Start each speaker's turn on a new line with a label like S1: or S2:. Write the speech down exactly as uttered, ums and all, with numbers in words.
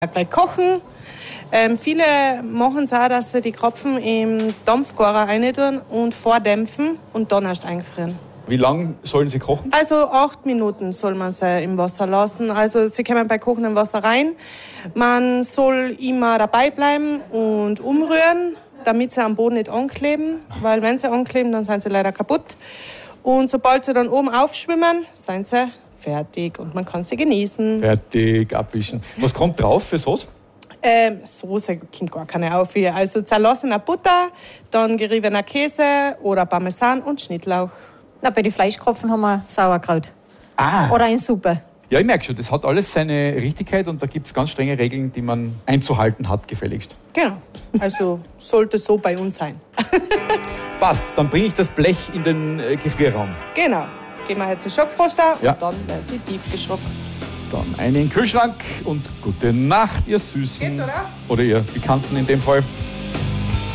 S1: Bei Kochen, ähm, viele machen es auch, dass sie die Kropfen im Dampfgarer rein tun und vordämpfen und dann erst eingefrieren.
S2: Wie lange sollen sie kochen?
S1: Also acht Minuten soll man sie im Wasser lassen. Also sie kommen bei kochendem Wasser rein. Man soll immer dabei bleiben und umrühren, damit sie am Boden nicht ankleben. Weil wenn sie ankleben, dann sind sie leider kaputt. Und sobald sie dann oben aufschwimmen, sind sie fertig und man kann sie genießen.
S2: Fertig, abwischen. Was kommt drauf für Sauce?
S1: Ähm, Soße kommt gar keine auf hier. Also zerlassener Butter, dann geriebener Käse oder Parmesan und Schnittlauch.
S3: Na, bei den Fleischkropfen haben wir Sauerkraut.
S2: Ah.
S3: Oder in Suppe.
S2: Ja, ich merke schon, das hat alles seine Richtigkeit und da gibt es ganz strenge Regeln, die man einzuhalten hat, gefälligst.
S1: Genau. Also sollte so bei uns sein.
S2: Passt, dann bringe ich das Blech in den äh, Gefrierraum.
S1: Genau. Gehen wir jetzt zum Schockfroster
S2: Ja.
S1: und dann werden sie tief geschrubbt.
S2: Dann eine in den Kühlschrank und gute Nacht, ihr Süßen.
S1: Geht, oder?
S2: Oder ihr Bekannten in dem Fall.